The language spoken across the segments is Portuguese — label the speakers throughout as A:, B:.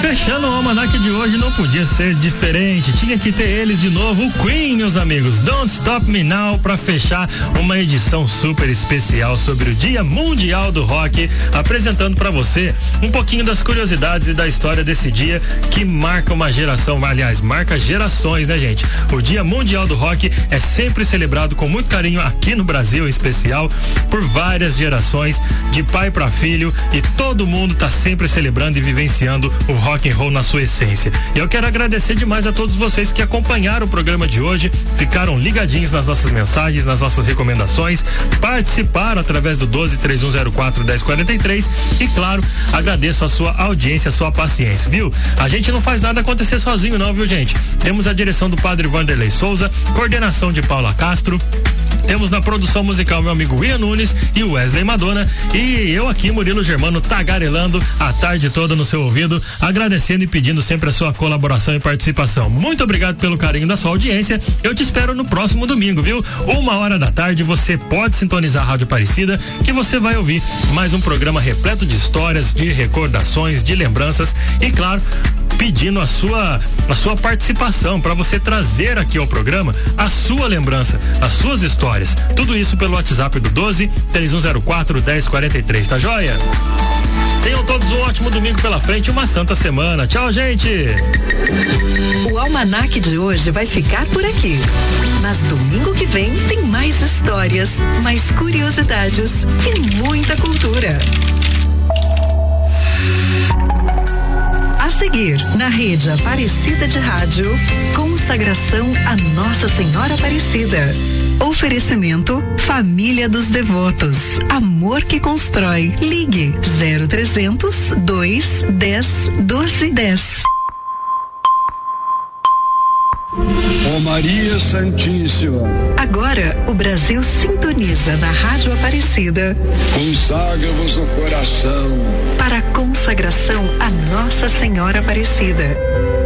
A: Fechando o almanac de hoje não podia ser diferente, tinha que ter eles de novo, o Queen, meus amigos, Don't Stop Me Now, para fechar uma edição super especial sobre o Dia Mundial do Rock, apresentando para você um pouquinho das curiosidades e da história desse dia que marca uma geração, aliás, marca gerações, né, gente? O Dia Mundial do Rock é sempre celebrado com muito carinho aqui no Brasil, em especial, por várias gerações, de pai para filho, e todo mundo tá sempre celebrando e vivenciando o rock and roll na sua essência. E eu quero agradecer demais a todos vocês que acompanharam o programa de hoje, ficaram ligadinhos nas nossas mensagens, nas nossas recomendações, participaram através do 12-3104-1043 e, claro, agradeço a sua audiência, a sua paciência, viu? A gente não faz nada acontecer sozinho não, viu, gente? Temos a direção do Padre Vanderlei Souza, coordenação de Paula Castro, temos na produção musical meu amigo Ian Nunes e Wesley Madonna, e eu aqui, Murilo Germano, tagarelando a tarde toda no seu ouvido, agradecendo e pedindo sempre a sua colaboração e participação. Muito obrigado pelo carinho da sua audiência. Eu te espero no próximo domingo, viu? 13h você pode sintonizar a Rádio Aparecida, que você vai ouvir mais um programa repleto de histórias, de recordações, de lembranças e, claro, pedindo a sua participação para você trazer aqui ao programa a sua lembrança, as suas histórias. Tudo isso pelo WhatsApp do 12-3104-1043, tá joia? Tenham todos um ótimo domingo pela frente e uma santa semana. Tchau, gente!
B: O almanac de hoje vai ficar por aqui. Mas domingo que vem tem mais histórias, mais curiosidades e muita cultura. A seguir, na rede Aparecida de Rádio, consagração a Nossa Senhora Aparecida. Oferecimento Família dos Devotos. Amor que constrói. Ligue 0300 210 1210.
C: Ó Maria Santíssima.
B: Agora o Brasil sintoniza na Rádio Aparecida.
C: Consagra-vos o coração
B: para a consagração a Nossa Senhora Aparecida.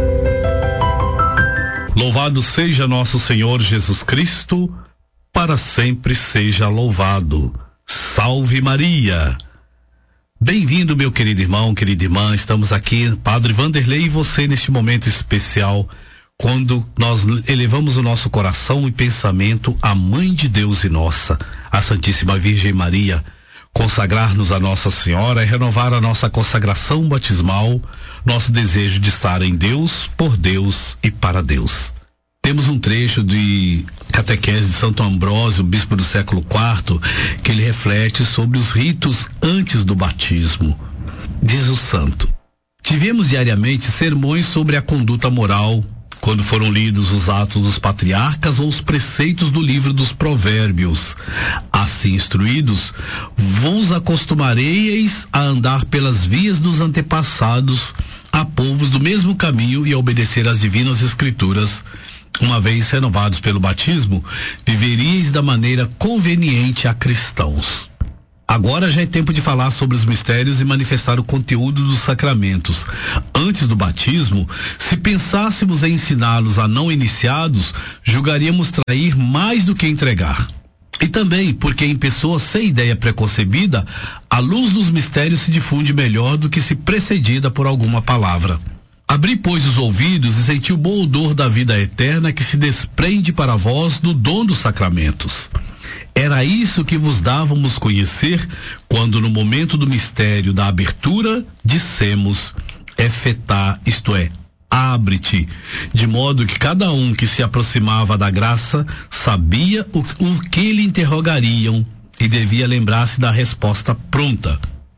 D: Louvado seja nosso Senhor Jesus Cristo, para sempre seja louvado. Salve Maria! Bem-vindo, meu querido irmão, querida irmã. Estamos aqui, Padre Vanderlei e você, neste momento especial, quando nós elevamos o nosso coração e pensamento à Mãe de Deus e nossa, a Santíssima Virgem Maria. Consagrar-nos a Nossa Senhora é renovar a nossa consagração batismal, nosso desejo de estar em Deus, por Deus e para Deus. Temos um trecho de catequese de Santo Ambrósio, bispo do século IV, que ele reflete sobre os ritos antes do batismo. Diz o santo: tivemos diariamente sermões sobre a conduta moral, quando foram lidos os atos dos patriarcas ou os preceitos do livro dos provérbios. Assim instruídos, vos acostumareis a andar pelas vias dos antepassados, a povos do mesmo caminho e a obedecer às divinas escrituras. Uma vez renovados pelo batismo, viveríeis da maneira conveniente a cristãos. Agora já é tempo de falar sobre os mistérios e manifestar o conteúdo dos sacramentos. Antes do batismo, se pensássemos em ensiná-los a não iniciados, julgaríamos trair mais do que entregar. E também porque em pessoas sem ideia preconcebida, a luz dos mistérios se difunde melhor do que se precedida por alguma palavra. Abri, pois, os ouvidos e senti o bom odor da vida eterna que se desprende para vós do dom dos sacramentos. Era isso que vos dávamos conhecer quando, no momento do mistério da abertura, dissemos: efetá, isto é, abre-te, de modo que cada um que se aproximava da graça sabia o que lhe interrogariam e devia lembrar-se da resposta pronta.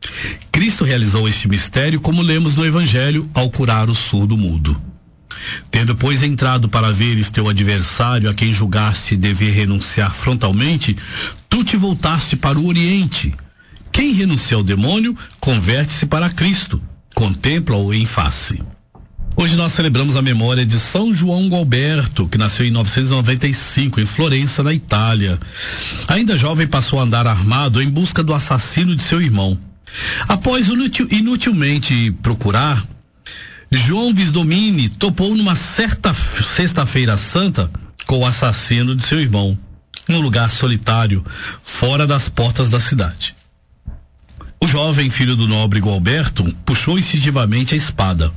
D: Cristo realizou este mistério, como lemos no Evangelho, ao curar o surdo mudo. Tendo, pois, entrado para veres teu adversário, a quem julgaste dever renunciar frontalmente, tu te voltaste para o Oriente. Quem renuncia ao demônio, converte-se para Cristo, contempla-o em face. Hoje nós celebramos a memória de São João Gualberto, que nasceu em 995, em Florença, na Itália. Ainda jovem, passou a andar armado em busca do assassino de seu irmão. Após inutilmente procurar, João Visdomini topou numa certa sexta-feira santa com o assassino de seu irmão, num lugar solitário, fora das portas da cidade. O jovem filho do nobre Gualberto puxou instintivamente a espada. O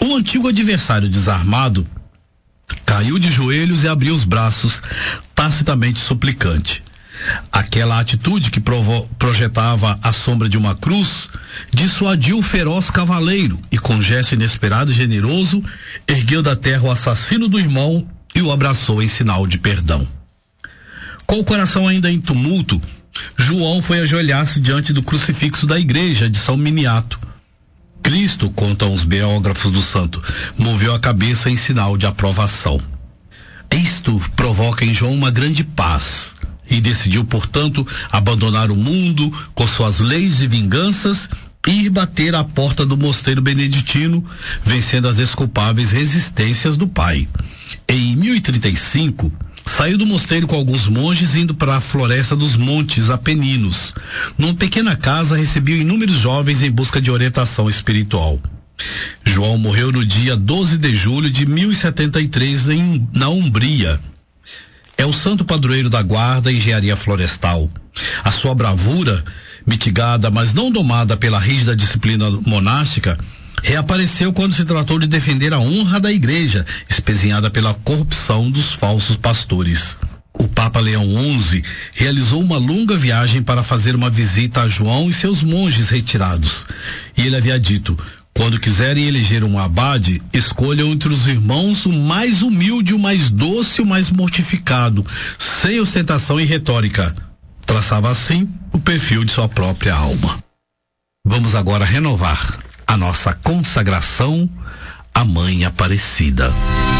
D: Um antigo adversário desarmado caiu de joelhos e abriu os braços, tacitamente suplicante. Aquela atitude que projetava a sombra de uma cruz dissuadiu o feroz cavaleiro e, com gesto inesperado e generoso, ergueu da terra o assassino do irmão e o abraçou em sinal de perdão. Com o coração ainda em tumulto, João foi ajoelhar-se diante do crucifixo da igreja de São Miniato. Cristo, contam os biógrafos do santo, moveu a cabeça em sinal de aprovação. Isto provoca em João uma grande paz e decidiu, portanto, abandonar o mundo com suas leis e vinganças e ir bater à porta do mosteiro beneditino, vencendo as desculpáveis resistências do pai. Em 1035, saiu do mosteiro com alguns monges indo para a floresta dos Montes Apeninos. Numa pequena casa, recebeu inúmeros jovens em busca de orientação espiritual. João morreu no dia 12 de julho de 1073 na Umbria. É o santo padroeiro da guarda e engenharia florestal. A sua bravura, mitigada, mas não domada pela rígida disciplina monástica, reapareceu quando se tratou de defender a honra da igreja, espezinhada pela corrupção dos falsos pastores. O Papa Leão XI realizou uma longa viagem para fazer uma visita a João e seus monges retirados. E ele havia dito: quando quiserem eleger um abade, escolham entre os irmãos o mais humilde, o mais doce, o mais mortificado, sem ostentação e retórica. Traçava assim o perfil de sua própria alma. Vamos agora renovar a nossa consagração à Mãe Aparecida.